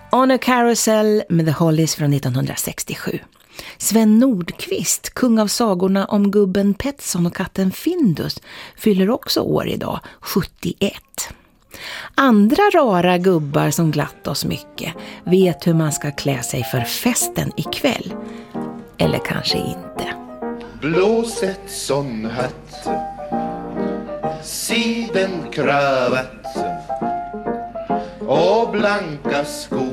On a Carousel med The Hollies från 1967. Sven Nordqvist, kung av sagorna om gubben Petson och katten Findus, fyller också år idag, 71. Andra rara gubbar som glatt oss mycket vet hur man ska klä sig för festen ikväll. Eller kanske inte. Blåsett sån hatt, sidenkravatt och blanka skor.